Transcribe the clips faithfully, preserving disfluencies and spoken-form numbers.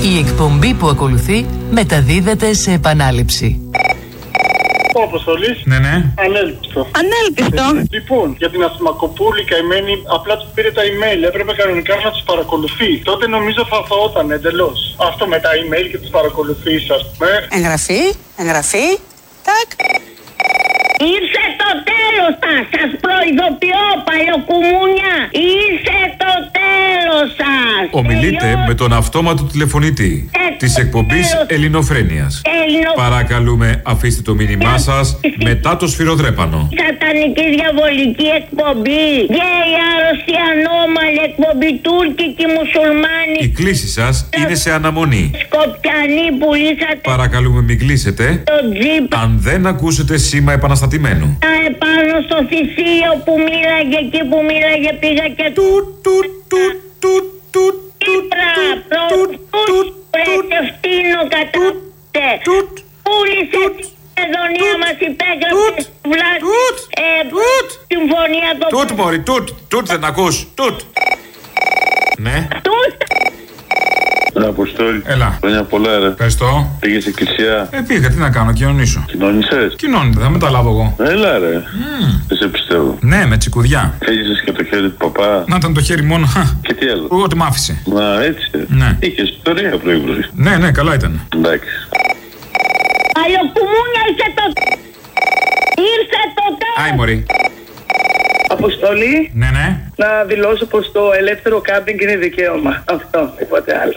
Η εκπομπή που ακολουθεί μεταδίδεται σε επανάληψη. Ο Αποστολής. Ναι, ναι. Ανέλπιστο. Ανέλπιστο. Λοιπόν, για την Ασημακοπούλη καημένη, απλά του πήρε τα email. Έπρεπε κανονικά να του παρακολουθεί. Τότε νομίζω θα αθωόταν εντελώς. Αυτό με τα email και τις παρακολουθήσεις, ας πούμε. Εγγραφή, εγγραφή. Τάκ. Ήρθε το τέλος σας, σας προειδοποιώ παλιοκουμούνια. Ήρθε το τέλος σας. Ομιλείτε Τελειώ... με τον αυτόματο τηλεφωνητή ε, της εκπομπής Ελληνοφρένειας. Ελληνο... Παρακαλούμε, αφήστε το μήνυμά σας μετά το σφυροδρέπανο. Σατανική διαβολική εκπομπή. Γκέι, άρρωστη, ανώμαλη εκπομπή, τουρκική, μουσουλμάνη. Η κλήση σας είναι σε αναμονή. Σκοπιανή που λύσατε. Παρακαλούμε, μην κλείσετε αν δεν ακούσετε σήμα επαναστατημένου. Τα επάνω στο θυσίο που μίλαγε, εκεί που μίλαγε πήγα και του του του του του Ήπρα, πρωτούς, πρέπει φτύνω κατάτε. Πούλησε την Εδονία μας, υπέγραψε βλάστη, συμφωνία το... Τούτ, μωρί, τούτ, τούτ δεν ακούς, τούτ. Ναι. Τούτ. Ρε Αποστόλη. Έλα. Χρόνια πολλά, ρε. Ευχαριστώ. Πήγες εκκλησία. Ε, πήγα, τι να κάνω, κοινωνήσω. Κοινώνησες. Κοινώνεται, θα μεταλάβω εγώ. Έλα, ρε. Mm. Δεν σε πιστεύω. Ναι, με τσικουδιά. Χέγησες και το χέρι του παπά. Να ήταν το χέρι μόνο. Και τι άλλο. Εγώ τι μ' άφησε. Μα έτσι. Ναι. Είχες ιστορία πρωί-πρωί. Ναι, ναι, καλά ήταν. Εντάξει. Παλιοκουμούνια ήρθε το... Ήρθε το τέλος. Άι, μωρί. Αποστολή. Ναι, ναι. Να δηλώσω πως το ελεύθερο κάμπινγκ είναι δικαίωμα. Αυτό, τίποτε άλλο.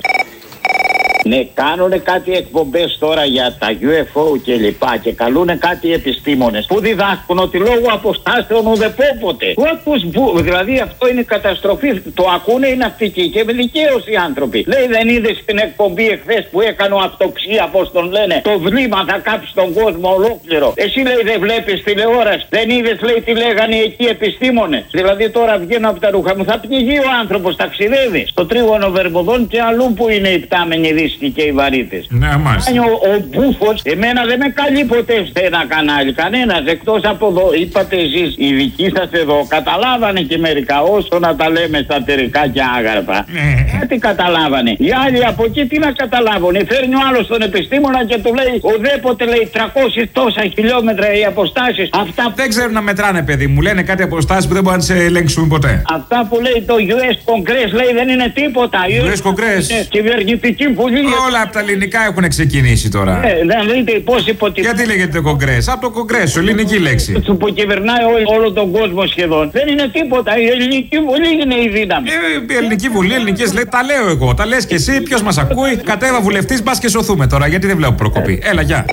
Ναι, κάνουνε κάτι εκπομπές τώρα για τα γιου εφ ο και λοιπά και καλούνε κάτι επιστήμονες που διδάσκουν ότι λόγω αποστάσεων ουδεπόποτε. Όπως, δηλαδή αυτό είναι καταστροφή. Το ακούνε οι ναυτικοί και με δικαίωση οι άνθρωποι. Λέει, δεν είδες στην εκπομπή εχθές που έκανε αυτοψία, πώς τον λένε, το βλήμα θα κάψει τον κόσμο ολόκληρο. Εσύ, λέει, δεν βλέπεις τηλεόραση. Δεν είδες, λέει, τι λέγανε εκεί επιστήμονες. Δηλαδή τώρα βγαίνω από τα ρούχα μου, θα πνιγεί ο άνθρωπος, ταξιδεύει στο τρίγωνο Βερμουδών και αλλού που είναι οι πτάμενοι δύσκολοι και οι βαρύτες. Ναι, μάλιστα. Ο, ο Μπούφος, εμένα δεν με καλεί ποτέ σε ένα κανάλι. Κανένας εκτός από εδώ. Είπατε εσείς, οι δικοί σας εδώ καταλάβανε και μερικά, όσο να τα λέμε σατυρικά και άγαρπα. Ναι. Κάτι καταλάβανε. Οι άλλοι από εκεί τι να καταλάβουν. Φέρνει ο άλλος τον επιστήμονα και του λέει, ουδέποτε, λέει, τριακόσια τόσα χιλιόμετρα οι αποστάσεις. Αυτά δεν ξέρουν να μετράνε, παιδί μου. Λένε κάτι αποστάσεις που δεν μπορούν να σε ελέγξουν ποτέ. Αυτά που λέει το γιου ες Congress, λέει, δεν είναι τίποτα. γιου ες Congress. Κυβερνητική βουλή. Όλα από τα ελληνικά έχουν ξεκινήσει τώρα. Ε, δεν δείτε πώς υποτιμάται. Γιατί λέγεται Κογκρές? Από το Κογκρέσο, ελληνική λέξη. Που κυβερνάει όλο, όλο τον κόσμο σχεδόν. Δεν είναι τίποτα. Η ελληνική βουλή είναι η δύναμη. Ε, η ελληνική βουλή, ελληνικές λέει, τα λέω εγώ. Τα λες και εσύ, ποιος μας ακούει. Κατέβα βουλευτής, μπας και σωθούμε τώρα. Γιατί δεν βλέπω προκοπή. Έλα, γεια.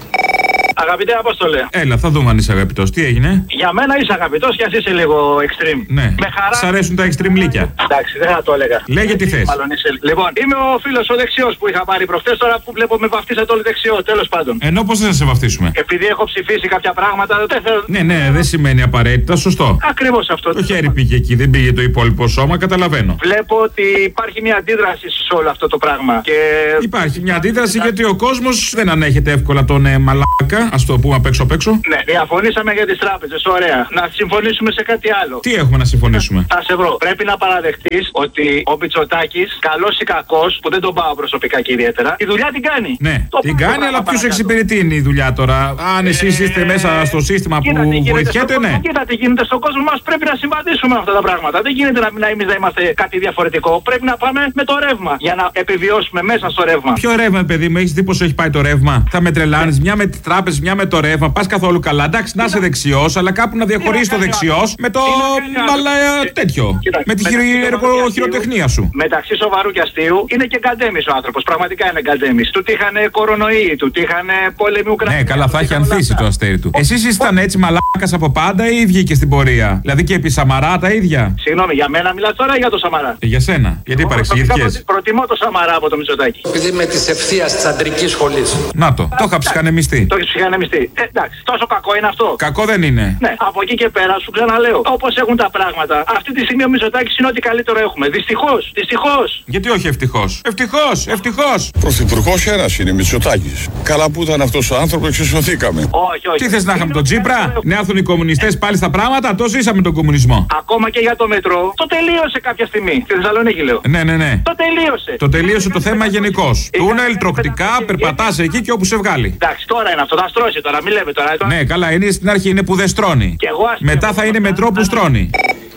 Αγαπητέ Απόστολε. Έλα, θα δούμε αν είσαι αγαπητός. Τι έγινε? Για μένα είσαι αγαπητός και ας είσαι λίγο extreme. Ναι. Με χαρά. Σ' αρέσουν τα extreme λύκια? Εντάξει, δεν θα το έλεγα. Λέγε τι θες. Μάλλον είσαι... Λοιπόν, είμαι ο φίλος ο δεξιός που είχα πάρει προχτές, τώρα που βλέπω με βαφτίσατε όλοι δεξιό, τέλος πάντων. Ενώ πώς δεν σε βαφτίσουμε? Επειδή έχω ψηφίσει κάποια πράγματα, δεν θέλω. Ναι, ναι, δεν σημαίνει απαραίτητα, σωστό. Ακριβώς αυτό. Το χέρι πήγε εκεί, δεν πήγε το υπόλοιπο σώμα, καταλαβαίνω. Βλέπω ότι υπάρχει μια αντίδραση σε όλο αυτό το πράγμα. Και... Υπάρχει μια αντίδραση γιατί ο κόσμος δεν ανέχεται εύκολα τον ε, μαλάκα, ας το πούμε απ' έξω απ' έξω. Ναι, διαφωνήσαμε για τις τράπεζες, ωραία. Να συμφωνήσουμε σε κάτι άλλο. Τι έχουμε να συμφωνήσουμε? Θα σε βρω. Πρέπει να παραδεχτείς ότι ο Μητσοτάκης, καλός ή κακός, που δεν τον πάω προσωπικά και ιδιαίτερα, τη δουλειά την κάνει. Ναι, το την κάνει, αλλά ποιος εξυπηρετεί είναι η δουλειά τώρα? Αν ε... εσείς είστε μέσα στο σύστημα που βοηθιέται, ναι. Κοίτα τι γίνεται στον κόσμο μας, πρέπει να συμβαδίσουμε αυτά τα πράγματα. Δεν γίνεται να, να εμείς να είμαστε κάτι διαφορετικό. Πρέπει να πάμε με το ρεύμα για να επιβιώσουμε μέσα στο ρεύμα. Ποιο ρεύμα, παιδί μου, έχεις δει πόσο έχει πάει το ρεύμα? Θα με τρελάνεις, μια με τις τράπεζες, μια με το ρεύμα. Πας καθόλου καλά. Εντάξει, να είσαι δεξιός, αλλά κάπου να διαχωρίσεις το δεξιός με το. Μαλα τέτοιο. Με τη χειροτεχνία σου. Μεταξύ σοβαρού και αστείου είναι και γκαντέμις ο άνθρωπος. Πραγματικά είναι γκαντέμις. Του τύχανε κορονοϊοί, του τύχανε πόλεμοι Ουκρανία. Ναι, καλά, θα έχει ανθίσει το αστέρι του. Εσείς ήσταν έτσι μαλάκας από πάντα ή βγήκε στην πορεία? Δηλαδή και επί Σαμαρά τα ίδια? Συγγνώμη, για μένα μιλάς τώρα ή για το Σαμαρά? Για σένα. Γιατί παρεξηγήθηκες? Προτιμώ το Σαμαρά από το Μητσοτάκη. Επειδή είμαι τη ευθεία τη αντρική σχολή. Να το, το είχα ψυχανεμιστεί. Το έχεις ψυχανεμιστεί. ανεμιστεί. Ε, εντάξει, τόσο κακό είναι αυτό. Κακό δεν είναι. Ναι, από εκεί και πέρα σου ξαναλέω. Όπως έχουν τα πράγματα, αυτή τη στιγμή ο Μητσοτάκης είναι ό,τι καλύτερο έχουμε. Δυστυχώς, δυστυχώς. Γιατί όχι ευτυχώς. Ευτυχώς, ευτυχώς. Πρωθυπουργός ένας είναι Μητσοτάκης. Καλά που ήταν αυτός ο άνθρωπος, εξισωθήκαμε. Όχι, όχι. Τι θες να είχαμε τον Τσίπρα, να έρθουν οι κομμουνιστές πάλι στα πράγματα, το ζήσαμε τον κομμουνισμό. Ακόμα και για το μετρό, το τελείωσε κάποια στιγμή. Στη Θεσσαλονίκη λέω. Ναι, ναι, ναι. Το τελείωσε. Το τελείωσε το θέμα γενικώς. Τούνελ, τροκτικά, περπατάς εκεί και όπου σε βγάλει. Εντάξει, τώρα είναι αυτό, θα στρώσει τώρα, μην λέμε τώρα. Ναι, καλά, είναι στην αρχή, είναι που δεν στρώνει. Μετά θα είναι μετρό που στρώνει.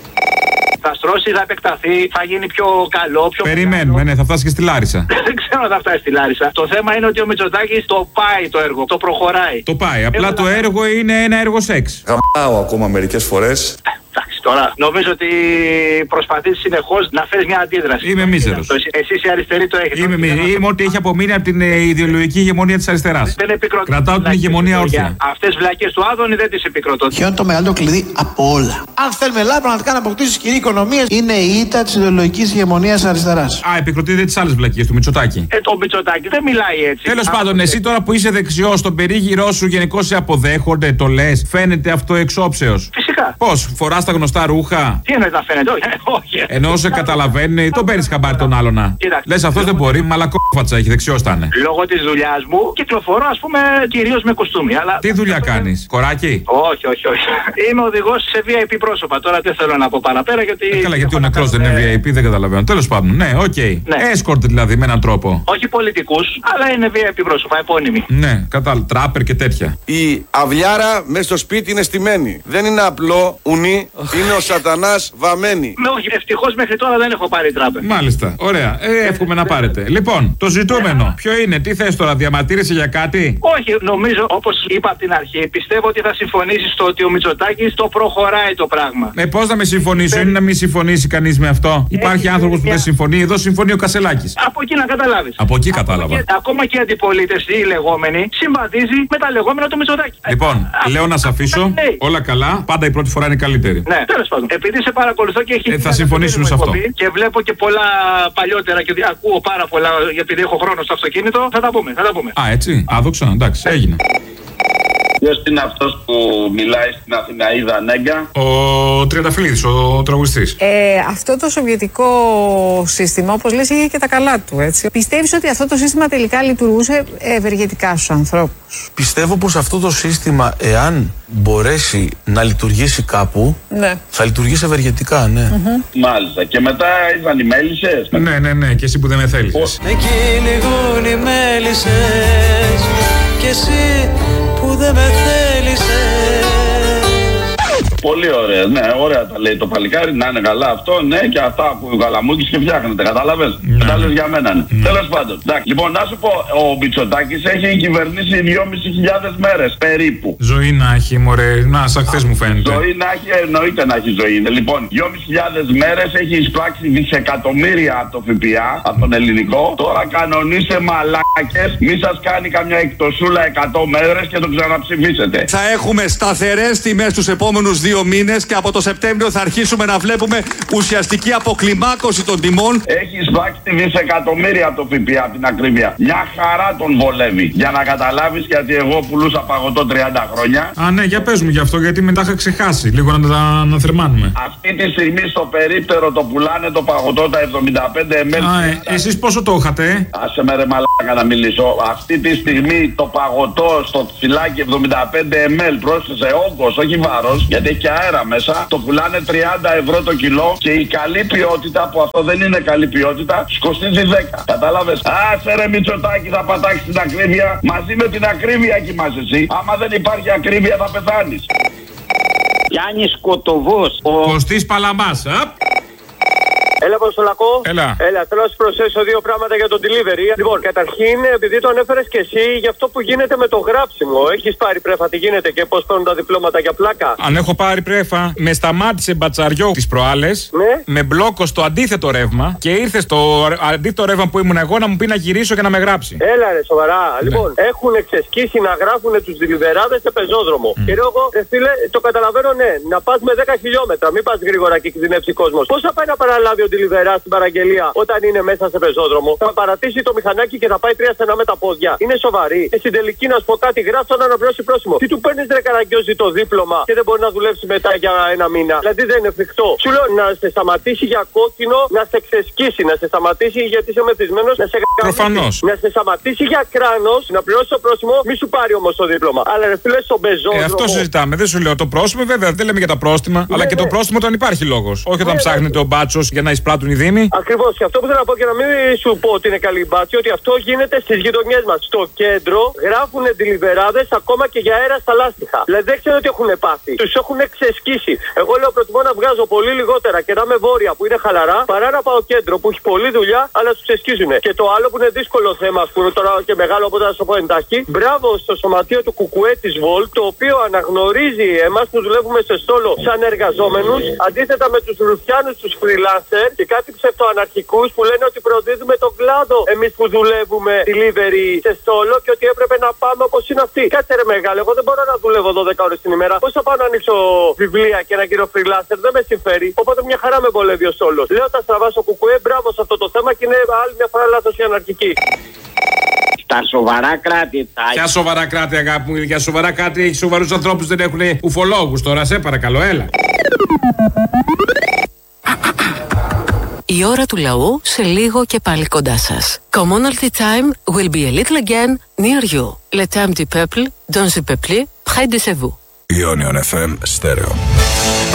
Θα στρώσει, θα επεκταθεί, θα γίνει πιο καλό, πιο. Περιμένουμε, ναι, θα φτάσει και στη Λάρισα. Δεν ξέρω αν θα φτάσει στη Λάρισα. Το θέμα είναι ότι ο Μητσοτάκης το πάει το έργο, το προχωράει. Το πάει. Απλά το έργο είναι ένα έργο σεξ. Γαμάω ακόμα μερικές φορές. Εντάξει, τώρα νομίζω ότι προσπαθείς συνεχώς να φέρεις μια αντίδραση. Είμαι μίζερος. Εσείς οι αριστεροί το έχετε. Είμαι, είμαι ό,τι έχει απομείνει από την ε, ιδεολογική ηγεμονία της αριστεράς. Δεν επικροτώ. Κρατάω την ηγεμονία όρθια. Αυτές βλακές του Άδωνη δεν τις επικροτώ. Ποιο είναι το μεγαλύτερο κλειδί από όλα? Αν θέλουμε Ελλάδα πραγματικά να αποκτήσει ισχυρή οικονομία, είναι η ήττα της ιδεολογικής ηγεμονίας αριστεράς. Α, επικροτείτε τις άλλες βλακίες του Μητσοτάκη. Ε, το Μητσοτάκη δεν μιλάει έτσι. Τέλος πάντων, εσύ τώρα που είσαι δεξιός, στον περίγυρό σου γενικώς σε αποδέχονται, το λες, φαίνεται αυτό εξόψεως. Φυσικά. Πώς, φοράς τα γνωστά ρούχα. Τι εννοείς να φαίνεται, όχι. όχι. Ενώ σε καταλαβαίνει, τον παίρνεις χαμπάρι τον άλλον. Λες αυτός δεν μπορεί, μαλακόφατσα έχει, δεξιός θα είναι. Λόγω της δουλειάς μου κυκλοφορώ, ας πούμε, κυρίως με κουστούμι. Αλλά... Τι δουλειά κάνεις, κοράκι? Όχι, όχι, όχι. Είμαι οδηγός σε βι άι πι πρόσωπα. Τώρα δεν θέλω να πω παραπέρα γιατί. Ε, καλά, γιατί ο νεκρός δεν είναι βι άι πι, δεν καταλαβαίνω. Τέλος πάντων, ναι, οκ. Okay. Ναι. Escort δηλαδή με έναν τρόπο. Όχι πολιτικούς, αλλά είναι βι άι πι πρόσωπα, επώνυμοι. Ναι, κατάλαβα. Τράπερ και τέτοια. Η αυλιάρα μέσα στο σπίτι είναι στημένη. Δεν είναι απλό ουνί, είναι ο σατανάς βαμμένη. Με όχι, ευτυχώς μέχρι τώρα δεν έχω πάρει τράπερ. Μάλιστα. Ωραία. Ε, εύχομαι να πάρετε. Λοιπόν, το ζητούμενο. Ποιο είναι, τι θες τώρα, διαμαρτύρεσαι για κάτι? Όχι, νομίζω, όπως είπα από την αρχή, πιστεύω ότι θα συμφωνήσει στο ότι ο Μητσοτάκης το προχωράει το πράγμα. Ε, πώς να με συμφωνήσω, είναι να μην συμφωνήσει κανείς με αυτό? Υπάρχει άνθρωπος που δεν συμφωνεί, εδώ συμφωνεί ο Κασελάκης. Από εκεί να καταλάβεις. Από εκεί κατάλαβα. Και, ακόμα και η αντιπολίτευση, η λεγόμενη, συμβαδίζει με τα λεγόμενα του Μητσοτάκη. Λοιπόν, α, λέω να σε αφήσω. Όλα καλά. Πάντα η πρώτη φορά είναι καλύτερη. Ναι, τέλος πάντων. Επειδή σε παρακολουθώ και έχει. Ε, θα συμφωνήσουμε σε αυτό. Και βλέπω και πολλά παλιότερα και ακούω πάρα πολλά, επειδή έχω χρόνο στο αυτοκίνητο. Θα τα πούμε, θα τα πούμε. Α, έτσι. Άδοξα, εντάξει, έγινε. Ποιος είναι αυτός που μιλάει στην Αθηναίδα Νέγκα? Ο Τριανταφυλλίδης, ο τραγουδιστής. Ε, αυτό το σοβιετικό σύστημα, όπως λες, είχε και τα καλά του, έτσι. Πιστεύεις ότι αυτό το σύστημα τελικά λειτουργούσε ευεργετικά στους ανθρώπους? Πιστεύω πως αυτό το σύστημα, εάν μπορέσει να λειτουργήσει κάπου, ναι, θα λειτουργήσει ευεργετικά, ναι. Mm-hmm. Μάλιστα. Και μετά ήρθαν οι μέλισσες. Ναι, ναι, ναι. Και εσύ που δεν με θέλεις. Με κυνηγούν οι μέλισσες και εσύ που δεν με θέλησες. Πολύ ωραία, ναι, ωραία τα λέει το παλικάρι, να είναι καλά αυτό, ναι, και αυτά που γαλαμούκεις και φτιάχνετε, κατάλαβες. Ναι. Τα λες για μένα, ναι. Ναι. Τέλος πάντων. Εντάξει, λοιπόν, να σου πω, ο Μητσοτάκης έχει κυβερνήσει δυόμισι χιλιάδες μέρες περίπου. Ζωή να έχει, μωρέ, να, σαν χθες μου φαίνεται. Ζωή να έχει, εννοείται να έχει ζωή. Λοιπόν, δυόμισι χιλιάδες μέρες έχει εισπράξει δισεκατομμύρια από το ΦΠΑ, από τον ελληνικό. Τώρα κανονίστε μαλάκες, μη σας κάνει καμιά εκτοσούλα εκατό μέρες και το ξαναψηφίσετε. Θα έχουμε σταθερές τιμές τους επόμενους δύο μήνες και από το Σεπτέμβριο θα αρχίσουμε να βλέπουμε ουσιαστική αποκλιμάκωση των τιμών. Έχει εισπράξει δισεκατομμύρια από το ΦΠΑ, την ακρίβεια. Μια χαρά τον βολεύει. Για να καταλάβεις, γιατί εγώ πουλούσα παγωτό τριάντα χρόνια. Α, ναι, για πες μου γι' αυτό, γιατί μετά είχα ξεχάσει. Λίγο να τα αναθερμάνουμε. Αυτή τη στιγμή στο περίπτερο το πουλάνε το παγωτό τα εβδομήντα πέντε μιλιλίτρα. Α, ε, εσείς πόσο το είχατε? Άσε με ρε μαλάκα να μιλήσω. Αυτή τη στιγμή το παγωτό στο φυλάκι εβδομήντα πέντε μιλιλίτρα, πρόσθεσε όγκος, όχι βάρος, γιατί έχει και αέρα μέσα. Το πουλάνε τριάντα ευρώ το κιλό και η καλή ποιότητα, που αυτό δεν είναι καλή ποιότητα, κοστίζει δέκα. Κατάλαβες? Άσε ρε Μητσοτάκη, θα πατάξεις την ακρίβεια. Μαζί με την ακρίβεια κοιμάσαι εσύ. Άμα δεν υπάρχει ακρίβεια θα πεθάνεις. Γιάννης Κοτοβός. Ο Κωστής Παλαμάς. Έλα, Αποστολακό. Έλα. Έλα, θέλω να σου προσθέσω δύο πράγματα για το delivery. Λοιπόν, καταρχήν, επειδή το ανέφερες και εσύ, για αυτό που γίνεται με το γράψιμο. Έχεις πάρει πρέφα, τι γίνεται και πώς παίρνουν τα διπλώματα για πλάκα? Αν έχω πάρει πρέφα, με σταμάτησε μπατσαριό τις προάλλες. Ναι. Με μπλόκο στο αντίθετο ρεύμα και ήρθε στο αντίθετο ρεύμα που ήμουν εγώ να μου πει να γυρίσω και να με γράψει. Έλα, ρε, σοβαρά. Ναι. Λοιπόν, έχουν ξεσκίσει να γράφουν τους δηλιβεράδες σε πεζόδρομο. Mm. Και εγώ, ρε φίλε, το καταλαβαίνω, ναι, να πας με δέκα χιλιόμετρα, μην πας γρήγορα και κινδυνεύσει κόσμος. Πώς θα πάει να παραλάβει ο ντιλιβερά στην παραγγελία όταν είναι μέσα σε πεζόδρομο. Θα παρατήσει το μηχανάκι και θα πάει τρία στενά με τα πόδια. Είναι σοβαρή. Και στην τελική να σου πω κάτι, γράφει να αναπληρώσει πρόσημο. Τι του παίρνει ρε καραγκιόζη το δίπλωμα και δεν μπορεί να δουλέψει μετά για ένα μήνα. Δηλαδή δεν είναι εφικτό. Σου λέω να σε σταματήσει για κόκκινο, να σε ξεσκίσει, να σε σταματήσει γιατί είσαι μεθυσμένο, να σε προφανώς. Να σε σταματήσει για κράνο, να πληρώσει το πρόσημο, μη σου πάρει όμω το δίπλωμα. Αλλά ρε φίλε στον πεζόδρομο. Ε, αυτό συζητάμε. Δεν σου λέω το πρόστιμο, βέβαια δεν λέμε για τα πρόστιμα, ναι, αλλά και ναι. το πρόστιμο όταν υπάρχει λόγος. Όχι όταν ναι, ψάχνεται ναι. ο μπάτσο για να εισπράττουν οι δήμοι. Ακριβώς. Και αυτό που θέλω να πω και να μην σου πω ότι είναι καλή μπάτσι, ότι αυτό γίνεται στις γειτονιές μας. Στο κέντρο γράφουν ντιλιβεράδες ακόμα και για αέρα στα λάστιχα. Δηλαδή δεν ξέρω τι έχουν πάθει. Τους έχουν ξεσκίσει. Εγώ λέω προτιμώ να βγάζω πολύ λιγότερα και να είμαι βόρεια που είναι χαλαρά, παρά να πάω κέντρο που έχει πολλή δουλειά, αλλά τους ξεσκίζουν. Και το άλλο που είναι δύσκολο θέμα, που είναι τώρα και μεγάλο, οπότε να σου πω εντάχει, μπράβο στο σωματείο του Κουκουέ της Βολ, το οποίο αναγνωρίζει εμάς που δουλεύουμε σε στόλο σαν εργαζόμενους, αντίθετα με τους ρουφιάνους, τους freelancer και κάτι ψευτοαναρχικούς που λένε ότι προδίδουμε τον κλάδο εμείς που δουλεύουμε delivery σε στόλο και ότι έπρεπε να πάμε όπως είναι αυτοί. Κάτσε ρε μεγάλο, εγώ δεν μπορώ να δουλεύω δώδεκα ώρες την ημέρα. Πώς θα πάω να ανοίξω βιβλία και ένα κύριο freelancer, δεν με συμφέρει. Οπότε μια χαρά με βολεύει ο στόλος. Λέω τα στραβά στο Κουκουέ, μπράβο σε αυτό το θέμα και είναι άλλη μια φορά λάθος η αναρχική. Τα σοβαρά κράτη. Τα... Ποια σοβαρά κράτη, αγάπη μου, για σοβαρά κράτη έχει σοβαρούς ανθρώπους, δεν έχουν ουφολόγους τώρα, σε παρακαλώ, έλα. Η ώρα του λαού σε λίγο και πάλι κοντά σας. Commonalty time will be a little again near you. Le temps du peuple, dans le peuple, près de vous. Ionion εφ εμ Stereo.